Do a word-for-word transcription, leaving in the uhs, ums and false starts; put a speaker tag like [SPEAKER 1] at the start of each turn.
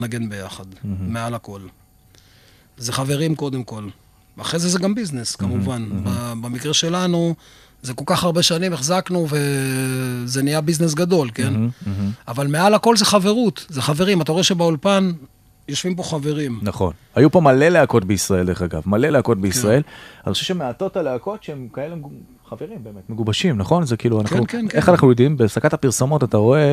[SPEAKER 1] נגן ביחד, מעל הכל. זה חברים קודם כל. אחרי זה זה גם ביזנס, כמובן. במקרה שלנו, זה כל כך הרבה שנים החזקנו, וזה נהיה ביזנס גדול, כן? אבל מעל הכל זה חברות, זה חברים. אתה רואה שבאולפן יושבים פה חברים.
[SPEAKER 2] נכון. היו פה מלא להקות בישראל, דרך אגב. מלא להקות בישראל. אני חושב שמעטות הלהקות שהם כאלה חברים באמת, מגובשים, נכון? זה כאילו, איך אנחנו יודעים? בהפסקת הפרסומות אתה רואה